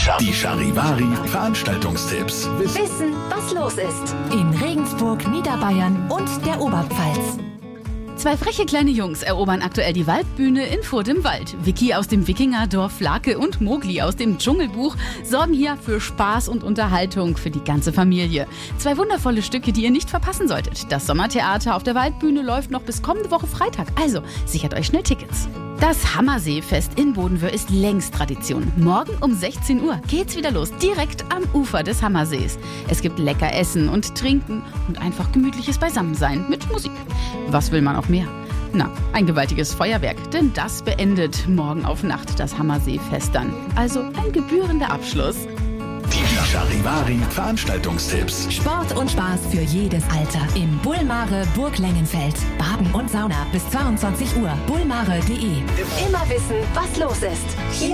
Die Charivari Veranstaltungstipps. Wissen, was los ist. In Regensburg, Niederbayern und der Oberpfalz. Zwei freche kleine Jungs erobern aktuell die Waldbühne in Furt im Wald. Vicky aus dem Wikingerdorf Lake und Mogli aus dem Dschungelbuch sorgen hier für Spaß und Unterhaltung für die ganze Familie. Zwei wundervolle Stücke, die ihr nicht verpassen solltet. Das Sommertheater auf der Waldbühne läuft noch bis kommende Woche Freitag. Also sichert euch schnell Tickets. Das Hammerseefest in Bodenwöhr ist längst Tradition. Morgen um 16 Uhr geht's wieder los, direkt am Ufer des Hammersees. Es gibt lecker Essen und Trinken und einfach gemütliches Beisammensein mit Musik. Was will man auch mehr? Na, ein gewaltiges Feuerwerk, denn das beendet morgen auf Nacht das Hammerseefest dann. Also ein gebührender Abschluss. Die Charivari Veranstaltungstipps. Sport und Spaß für jedes Alter. Im Bullmare Burg Lengenfeld. Baden und Sauna bis 22 Uhr. bullmare.de. Immer wissen, was los ist.